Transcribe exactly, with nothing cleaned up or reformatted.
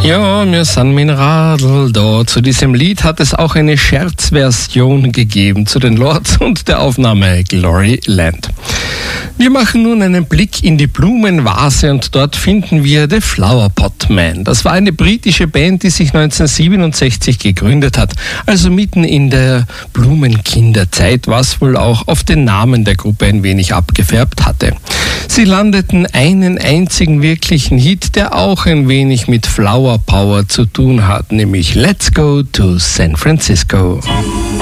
Ja, wir sind mit dem Radl da. Zu diesem Lied hat es auch eine Scherzversion gegeben zu den Lords und der Aufnahme Glory Land. Wir machen nun einen Blick in die Blumenvase und dort finden wir The Flower Pot Man. Das war eine britische Band, die sich neunzehnhundertsiebenundsechzig gegründet hat, also mitten in der Blumenkinderzeit, was wohl auch auf den Namen der Gruppe ein wenig abgefärbt hatte. Sie landeten einen einzigen wirklichen Hit, der auch ein wenig mit Flower Power zu tun hat, nämlich Let's Go to San Francisco.